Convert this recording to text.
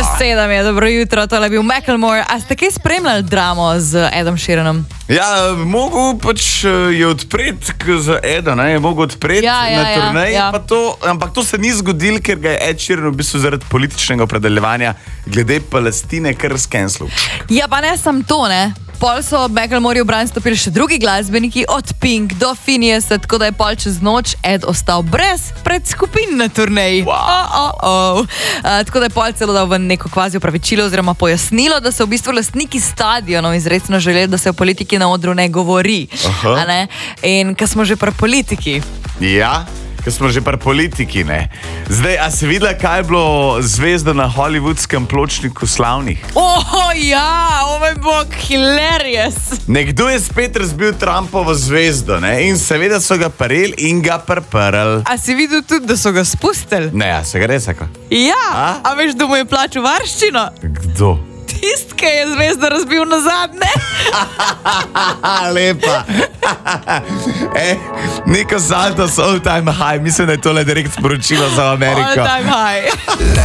Besedami, dobro jutro, tole je bil Macklemore. A ste kaj spremljali dramo z Edom Sheeranom? Ja, mogo pač je odpreti za Eda, ne, je mogo odpreti na turneji, ampak to se ni zgodilo, ker ga je Ed Sheeran v bistvu zaradi političnega opredeljevanja glede Palestine kar skenslil. Ja, pa ne sam to, ne. Pol so Macklemore v bran stopili še drugi glasbeniki, od Pink do Finneasa, tako da je pol čez noč Ed ostal brez predskupin na turneji. Wow. Tako da je pol celo dal v neko kvazi opravičilo oziroma pojasnilo, da so v bistvu lastniki stadionov izrecno želeli, da se o politiki na odru ne govori. A ne? In ko smo že pri politiki. Ja, ko smo že pri politiki, ne. Zdaj, a si videla, kaj je bilo zvezda na hollywoodskem pločniku slavnih? Ja, oh moj bog, hilarious. Nekdo je spet razbil Trumpovo zvezdo, ne, in seveda so ga parili in ga prprli. A si videl tudi, da so ga spustili? Ne, a se ga res rekla? Ja, a veš, da mu je plačal varščino? Kdo? Tist, ki je zvezdo razbil na zadnje. Lepa. Nico Santos, all time high. Mislim, da je tole direkt sporočilo za Ameriko. All time high.